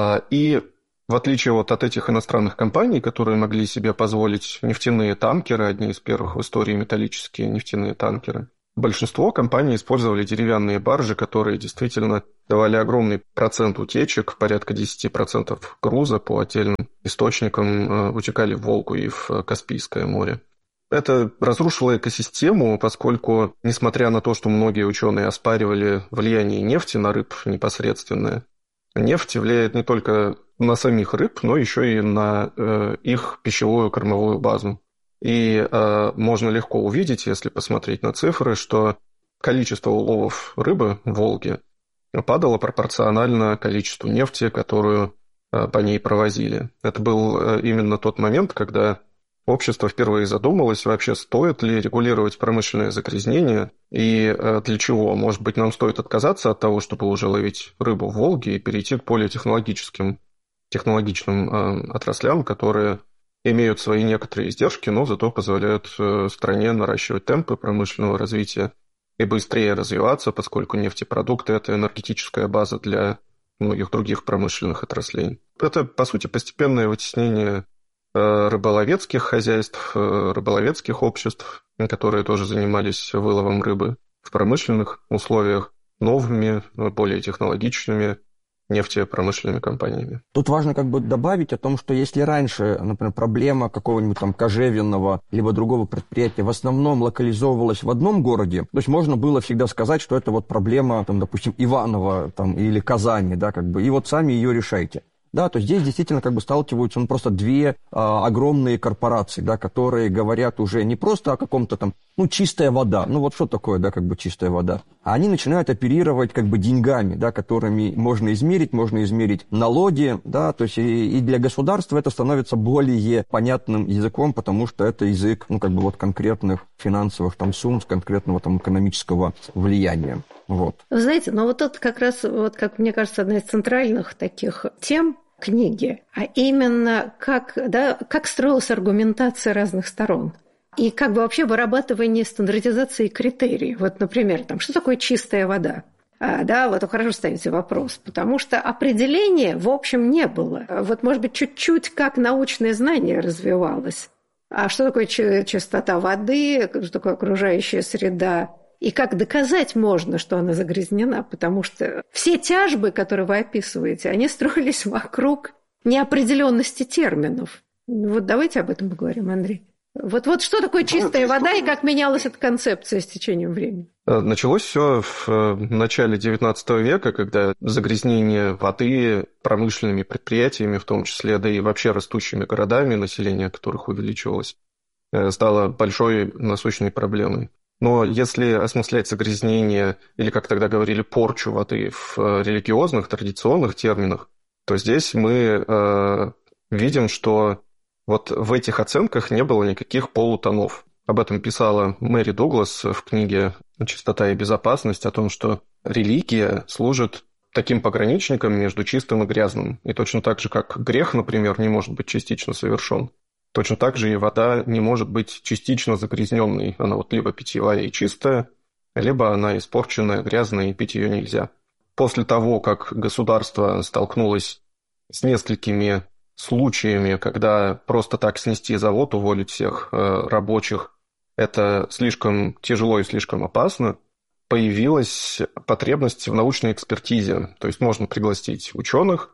И в отличие вот от этих иностранных компаний, которые могли себе позволить нефтяные танкеры, одни из первых в истории металлические нефтяные танкеры, большинство компаний использовали деревянные баржи, которые действительно давали огромный процент утечек, порядка десять процентов груза по отдельным источникам утекали в Волгу и в Каспийское море. Это разрушило экосистему, поскольку, несмотря на то, что многие ученые оспаривали влияние нефти на рыб непосредственное, нефть влияет не только на самих рыб, но еще и на э, их пищевую кормовую базу. И э, можно легко увидеть, если посмотреть на цифры, что количество уловов рыбы в Волге падало пропорционально количеству нефти, которую э, по ней провозили. Это был э, именно тот момент, когда общество впервые задумалось, вообще стоит ли регулировать промышленное загрязнение и э, для чего. Может быть, нам стоит отказаться от того, чтобы уже ловить рыбу в Волге и перейти к более технологическим, технологичным э, отраслям, которые имеют свои некоторые издержки, но зато позволяют э, стране наращивать темпы промышленного развития и быстрее развиваться, поскольку нефтепродукты – это энергетическая база для многих других промышленных отраслей. Это, по сути, постепенное вытеснение рыболовецких хозяйств, рыболовецких обществ, которые тоже занимались выловом рыбы в промышленных условиях, новыми, более технологичными нефтепромышленными компаниями. Тут важно как бы добавить о том, что если раньше, например, проблема какого-нибудь там кожевенного либо другого предприятия в основном локализовывалась в одном городе, то есть можно было всегда сказать, что это вот проблема, там, допустим, Иваново там, или Казани, да, как бы, и вот сами ее решайте. Да, то здесь действительно как бы сталкиваются ну, просто две а, огромные корпорации, да, которые говорят уже не просто о каком-то там, ну, чистая вода, ну, вот что такое, да, как бы чистая вода, а они начинают оперировать как бы деньгами, да, которыми можно измерить, можно измерить налоги, да, то есть и, и для государства это становится более понятным языком, потому что это язык, ну, как бы вот конкретных финансовых там сумм, конкретного там экономического влияния, вот. Вы знаете, ну, вот тут как раз, вот как мне кажется, одна из центральных таких тем книги, а именно как, да, как строилась аргументация разных сторон. И как бы вообще вырабатывание стандартизации критерий. Вот, например, там, что такое чистая вода? А, да, вот вы хорошо ставите вопрос, потому что определения, в общем, не было. Вот, может быть, чуть-чуть как научное знание развивалось. А что такое чистота воды, что такое окружающая среда? И как доказать можно, что она загрязнена? Потому что все тяжбы, которые вы описываете, они строились вокруг неопределенности терминов. Вот давайте об этом поговорим, Андрей. Вот, вот что такое чистая вода и как менялась эта концепция с течением времени? Началось все в начале девятнадцатого века, когда загрязнение воды промышленными предприятиями, в том числе, да и вообще растущими городами, население которых увеличивалось, стало большой насущной проблемой. Но если осмыслять загрязнение, или, как тогда говорили, порчу воды в религиозных, традиционных терминах, то здесь мы э, видим, что вот в этих оценках не было никаких полутонов. Об этом писала Мэри Дуглас в книге «Чистота и безопасность», о том, что религия служит таким пограничником между чистым и грязным. И точно так же, как грех, например, не может быть частично совершен, точно так же и вода не может быть частично загрязненной. Она вот либо питьевая и чистая, либо она испорченная, грязная, и пить ее нельзя. После того, как государство столкнулось с несколькими случаями, когда просто так снести завод, уволить всех э, рабочих, это слишком тяжело и слишком опасно, появилась потребность в научной экспертизе. То есть можно пригласить ученых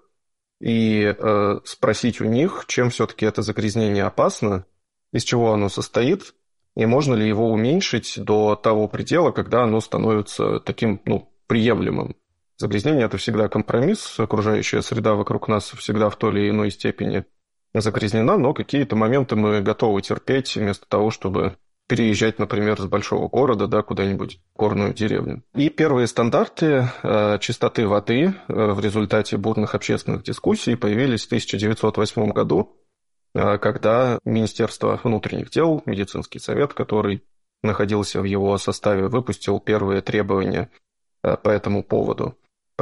и э, спросить у них, чем все-таки это загрязнение опасно, из чего оно состоит, и можно ли его уменьшить до того предела, когда оно становится таким, ну, приемлемым. Загрязнение – это всегда компромисс, окружающая среда вокруг нас всегда в той или иной степени загрязнена, но какие-то моменты мы готовы терпеть вместо того, чтобы переезжать, например, с большого города, да, куда-нибудь в горную деревню. И первые стандарты э, чистоты воды э, в результате бурных общественных дискуссий появились в тысяча девятьсот восьмом году, э, когда Министерство внутренних дел, медицинский совет, который находился в его составе, выпустил первые требования э, по этому поводу.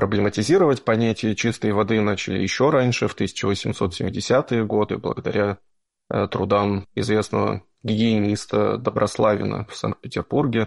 Проблематизировать понятие чистой воды начали еще раньше, в тысяча восемьсот семидесятые годы, благодаря трудам известного гигиениста Доброславина в Санкт-Петербурге,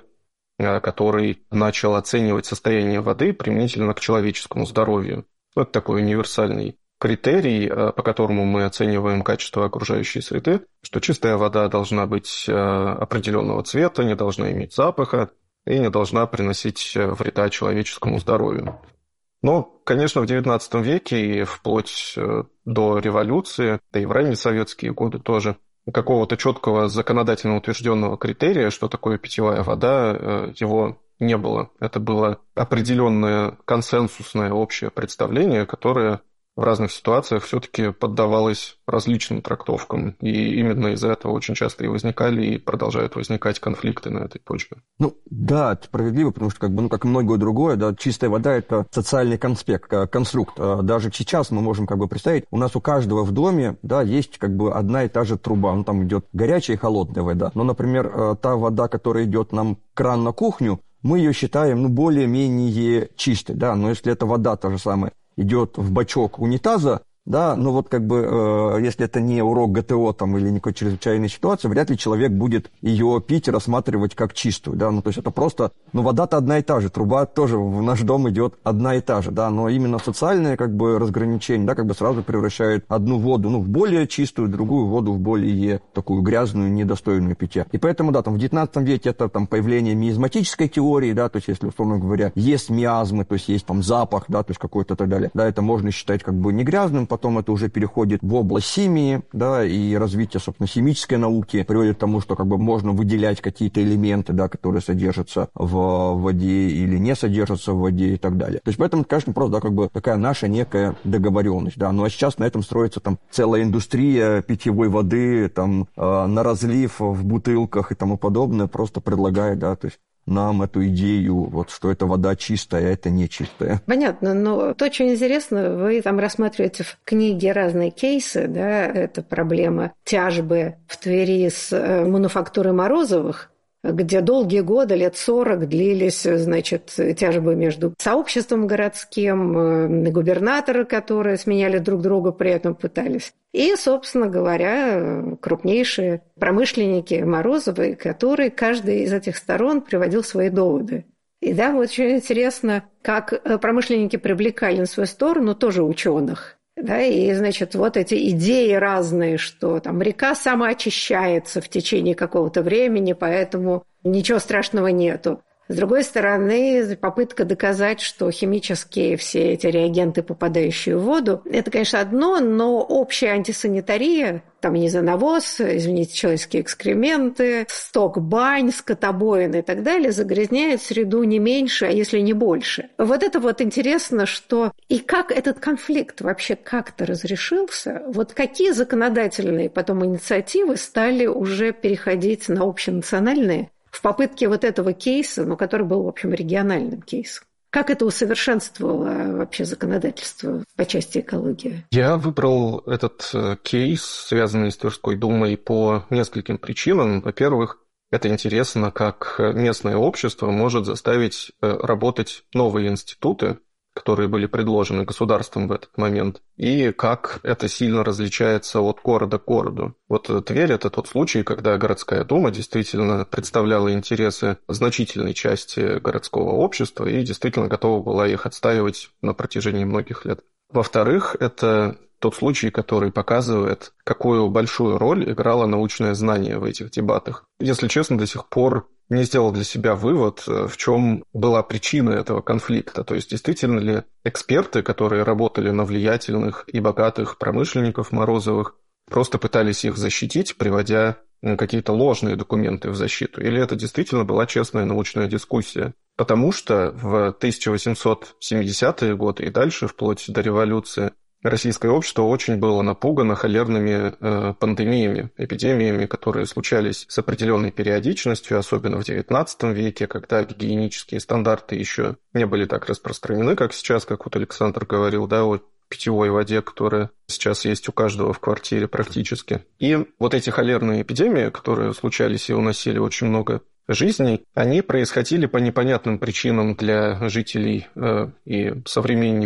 который начал оценивать состояние воды применительно к человеческому здоровью. Это такой универсальный критерий, по которому мы оцениваем качество окружающей среды, что чистая вода должна быть определенного цвета, не должна иметь запаха и не должна приносить вреда человеческому здоровью. Но, конечно, в девятнадцатом веке и вплоть до революции, да и в ранние советские годы тоже, какого-то четкого законодательно утвержденного критерия, что такое питьевая вода, его не было. Это было определенное консенсусное общее представление, которое в разных ситуациях все-таки поддавалось различным трактовкам. И именно из-за этого очень часто и возникали, и продолжают возникать конфликты на этой почве. Ну, да, это справедливо, потому что, как бы, ну, как и многое другое, да, чистая вода – это социальный конспект, конструкт. Даже сейчас мы можем, как бы, представить, у нас у каждого в доме, да, есть, как бы, одна и та же труба. Ну, там идет горячая и холодная вода. Но, например, та вода, которая идет нам кран на кухню, мы ее считаем, ну, более-менее чистой, да, но если эта вода та же самая идет в бачок унитаза, да, ну вот как бы, э, если это не урок ГТО там или никакой чрезвычайной ситуации, вряд ли человек будет ее пить и рассматривать как чистую, да, ну то есть это просто, ну вода-то одна и та же, труба тоже в наш дом идет одна и та же, да, но именно социальное как бы разграничение, да, как бы сразу превращает одну воду, ну, в более чистую, другую воду в более такую грязную, недостойную питья. И поэтому, да, там в девятнадцатом веке это там появление миазматической теории, да, то есть если, условно говоря, есть миазмы, то есть есть там запах, да, то есть какой-то и так далее, да, это можно считать как бы не грязным. Потом это уже переходит в область химии, да, и развитие, собственно, химической науки приводит к тому, что как бы можно выделять какие-то элементы, да, которые содержатся в воде или не содержатся в воде и так далее. То есть поэтому, конечно, просто, да, как бы такая наша некая договоренность, да. Ну а сейчас на этом строится там целая индустрия питьевой воды, там э, на разлив в бутылках и тому подобное, просто предлагает, да, то есть нам эту идею, вот, что эта вода чистая, а это нечистая. Понятно, но то, что интересно, вы там рассматриваете в книге разные кейсы, да, это проблема тяжбы в Твери с мануфактурой Морозовых, где долгие годы, лет сорок, длились, значит, тяжбы между сообществом городским, губернаторы, которые сменяли друг друга, при этом пытались. И, собственно говоря, крупнейшие промышленники Морозовы, которые каждый из этих сторон приводил свои доводы. И да, вот очень интересно, как промышленники привлекали на свою сторону тоже ученых. Да, и, значит, вот эти идеи разные, что там река самоочищается в течение какого-то времени, поэтому ничего страшного нету. С другой стороны, попытка доказать, что химические все эти реагенты, попадающие в воду, это, конечно, одно, но общая антисанитария, там, не знаю, навоз, извините, человеческие экскременты, сток бань, скотобоины и так далее, загрязняет среду не меньше, а если не больше. Вот это вот интересно, что и как этот конфликт вообще как-то разрешился, вот какие законодательные потом инициативы стали уже переходить на общенациональные, в попытке вот этого кейса, ну, который был, в общем, региональным кейсом. Как это усовершенствовало вообще законодательство по части экологии? Я выбрал этот кейс, связанный с Тверской думой, по нескольким причинам. Во-первых, это интересно, как местное общество может заставить работать новые институты, которые были предложены государством в этот момент, и как это сильно различается от города к городу. Вот Тверь – это тот случай, когда городская дума действительно представляла интересы значительной части городского общества и действительно готова была их отстаивать на протяжении многих лет. Во-вторых, это тот случай, который показывает, какую большую роль играло научное знание в этих дебатах. Если честно, до сих пор не сделал для себя вывод, в чем была причина этого конфликта. То есть, действительно ли эксперты, которые работали на влиятельных и богатых промышленников Морозовых, просто пытались их защитить, приводя какие-то ложные документы в защиту? Или это действительно была честная научная дискуссия? Потому что в тысяча восемьсот семидесятые годы и дальше, вплоть до революции, российское общество очень было напугано холерными э, пандемиями, эпидемиями, которые случались с определенной периодичностью, особенно в девятнадцатом веке, когда гигиенические стандарты еще не были так распространены, как сейчас, как вот Александр говорил, да, о питьевой воде, которая сейчас есть у каждого в квартире практически. И вот эти холерные эпидемии, которые случались и уносили очень много жизней, они происходили по непонятным причинам для жителей э, и современников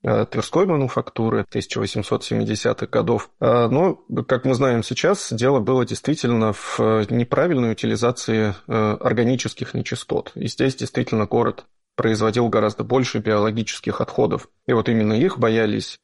Тверской мануфактуры тысяча восемьсот семидесятых годов. Но, как мы знаем сейчас, дело было действительно в неправильной утилизации органических нечистот. И здесь действительно город производил гораздо больше биологических отходов. И вот именно их боялись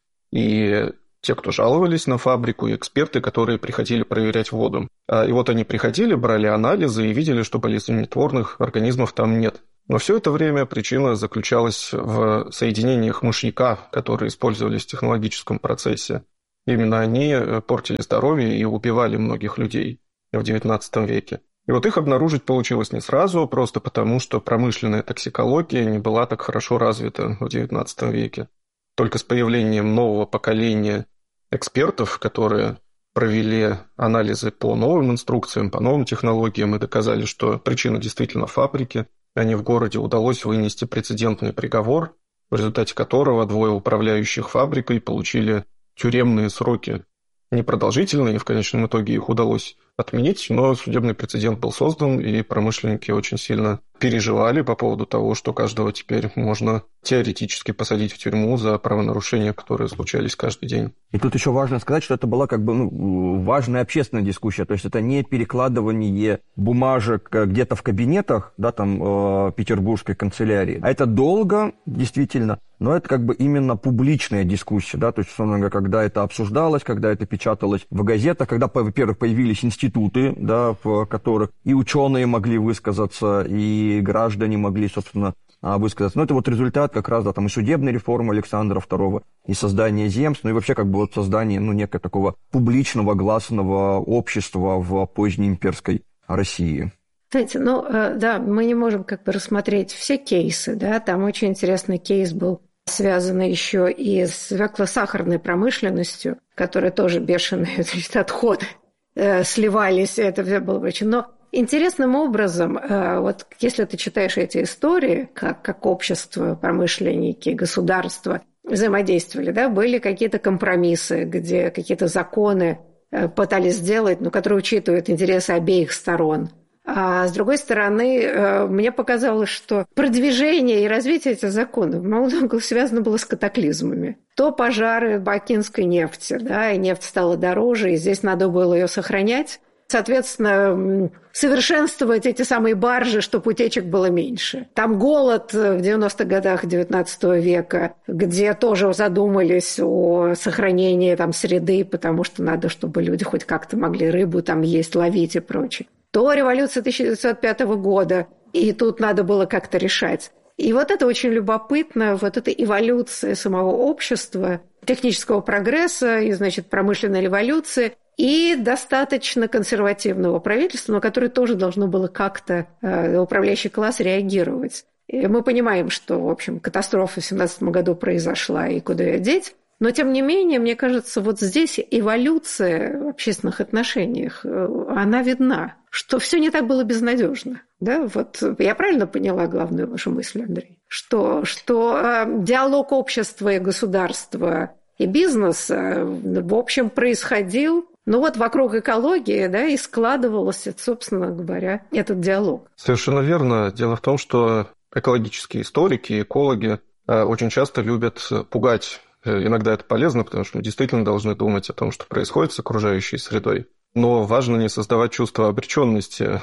и те, кто жаловались на фабрику, и эксперты, которые приходили проверять воду. И вот они приходили, брали анализы и видели, что болезнетворных организмов там нет. Но все это время причина заключалась в соединениях мышьяка, которые использовались в технологическом процессе. Именно они портили здоровье и убивали многих людей в девятнадцатом веке. И вот их обнаружить получилось не сразу, просто потому, что промышленная токсикология не была так хорошо развита в девятнадцатом веке. Только с появлением нового поколения экспертов, которые провели анализы по новым инструкциям, по новым технологиям и доказали, что причина действительно в фабрике, а не в городе, удалось вынести прецедентный приговор, в результате которого двое управляющих фабрикой получили тюремные сроки. Непродолжительные, и в конечном итоге их удалось отменить, но судебный прецедент был создан, и промышленники очень сильно переживали по поводу того, что каждого теперь можно теоретически посадить в тюрьму за правонарушения, которые случались каждый день. И тут еще важно сказать, что это была как бы ну, важная общественная дискуссия, то есть это не перекладывание бумажек где-то в кабинетах, да, там, э, петербургской канцелярии, а это долго, действительно, но это как бы именно публичная дискуссия, да, то есть, условно говоря, когда это обсуждалось, когда это печаталось в газетах, когда, во-первых, появились институты, да, в которых и ученые могли высказаться, и граждане могли, собственно, высказаться. Но это вот результат как раз, да, там и судебной реформы Александра второго, и создания земств, ну и вообще как бы вот создание, ну, некого такого публичного гласного общества в поздней имперской России. Знаете, ну, да, мы не можем как бы рассмотреть все кейсы, да, там очень интересный кейс был связан еще и с свекло-сахарной промышленностью, которая тоже бешеные, значит, отходы э, сливались, это все было очень... Но интересным образом, вот если ты читаешь эти истории, как, как общество, промышленники, государства взаимодействовали, да, были какие-то компромиссы, где какие-то законы пытались сделать, но которые учитывают интересы обеих сторон. А с другой стороны, мне показалось, что продвижение и развитие этих законов много связано было с катаклизмами. То пожары бакинской нефти, да, и нефть стала дороже, и здесь надо было ее сохранять. Соответственно, совершенствовать эти самые баржи, чтобы утечек было меньше. Там голод в девяностых годах девятнадцатого века, где тоже задумались о сохранении там среды, потому что надо, чтобы люди хоть как-то могли рыбу там есть, ловить и прочее. То революция тысяча девятьсот пятого года, и тут надо было как-то решать. И вот это очень любопытно, вот эта эволюция самого общества, технического прогресса и, значит, промышленной революции, и достаточно консервативного правительства, на которое тоже должно было как-то э, управляющий класс реагировать. И мы понимаем, что, в общем, катастрофа в семнадцатом году произошла, и куда ее деть. Но, тем не менее, мне кажется, вот здесь эволюция в общественных отношениях, она видна, что все не так было безнадежно. Да? Вот я правильно поняла главную вашу мысль, Андрей? Что, что э, диалог общества и государства и бизнеса, в общем, происходил. Ну вот вокруг экологии, да, и складывался, собственно говоря, этот диалог. Совершенно верно. Дело в том, что экологические историки, экологи очень часто любят пугать. Иногда это полезно, потому что мы действительно должны думать о том, что происходит с окружающей средой. Но важно не создавать чувство обреченности.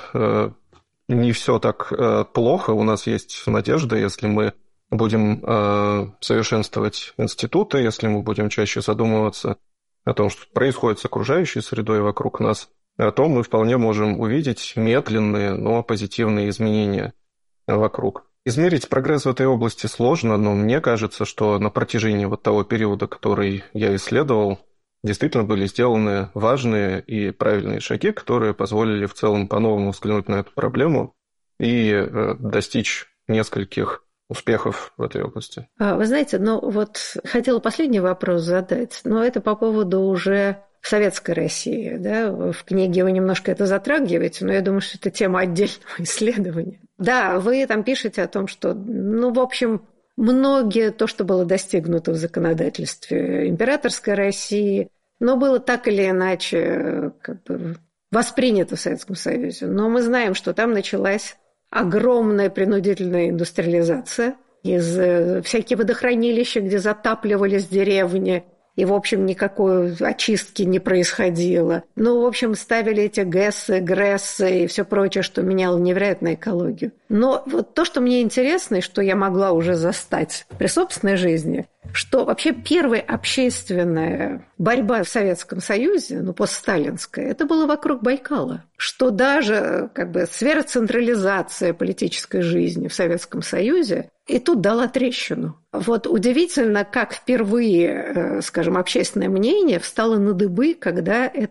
Не все так плохо, у нас есть надежда, если мы будем совершенствовать институты, если мы будем чаще задумываться о том, что происходит с окружающей средой вокруг нас, то мы вполне можем увидеть медленные, но позитивные изменения вокруг. Измерить прогресс в этой области сложно, но мне кажется, что на протяжении вот того периода, который я исследовал, действительно были сделаны важные и правильные шаги, которые позволили в целом по-новому взглянуть на эту проблему и достичь нескольких успехов в этой области. Вы знаете, ну вот хотела последний вопрос задать, но это по поводу уже советской России. Да? В книге вы немножко это затрагиваете, но я думаю, что это тема отдельного исследования. Да, вы там пишете о том, что, ну, в общем, многие то, что было достигнуто в законодательстве императорской России, но было так или иначе как бы воспринято в Советском Союзе. Но мы знаем, что там началась огромная принудительная индустриализация, из всяких водохранилища, где затапливались деревни. И, в общем, никакой очистки не происходило. Ну, в общем, ставили эти ГЭСы, ГРЭСы и все прочее, что меняло невероятно экологию. Но вот то, что мне интересно, и что я могла уже застать при собственной жизни, что вообще первая общественная борьба в Советском Союзе, ну, постсталинская, это было вокруг Байкала. Что даже как бы сфера-централизация политической жизни в Советском Союзе и тут дала трещину. Вот удивительно, как впервые, скажем, общественное мнение встало на дыбы, когда это